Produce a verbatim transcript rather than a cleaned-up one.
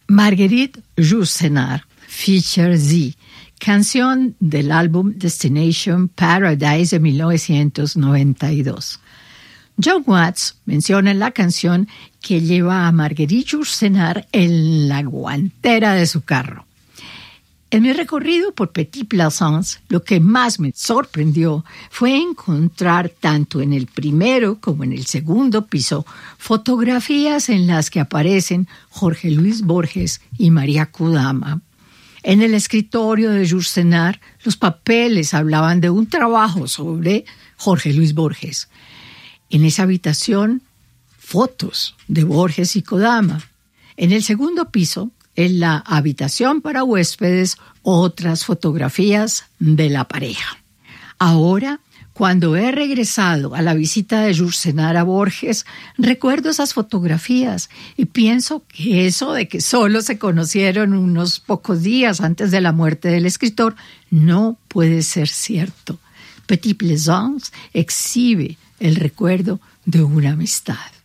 Marguerite Yourcenar, Feature Z, canción del álbum Destination Paradise de mil novecientos noventa y dos. John Watts menciona en la canción que lleva a Marguerite Yourcenar en la guantera de su carro. En mi recorrido por Petit-Plaisance, lo que más me sorprendió fue encontrar tanto en el primero como en el segundo piso fotografías en las que aparecen Jorge Luis Borges y María Kodama. En el escritorio de Yourcenar, los papeles hablaban de un trabajo sobre Jorge Luis Borges. En esa habitación, fotos de Borges y Kodama. En el segundo piso, en la habitación para huéspedes, otras fotografías de la pareja. Ahora, cuando he regresado a la visita de Yourcenar a Borges, recuerdo esas fotografías y pienso que eso de que solo se conocieron unos pocos días antes de la muerte del escritor no puede ser cierto. Petit-Plaisance exhibe el recuerdo de una amistad.